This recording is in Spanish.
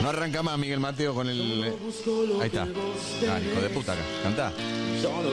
No arranca más Miguel Mateo con el... Ahí está. Ah, hijo de puta acá. Cantá.